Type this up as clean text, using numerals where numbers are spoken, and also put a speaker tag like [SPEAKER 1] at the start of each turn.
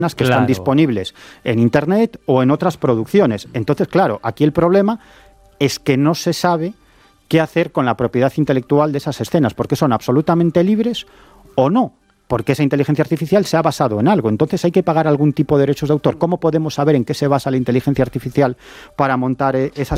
[SPEAKER 1] que están disponibles en Internet o en otras producciones. Entonces, claro, aquí el problema es que no se sabe qué hacer con la propiedad intelectual de esas escenas, porque son absolutamente libres o no, porque esa inteligencia artificial se ha basado en algo. Entonces hay que pagar algún tipo de derechos de autor. ¿Cómo podemos saber en qué se basa la inteligencia artificial para montar esas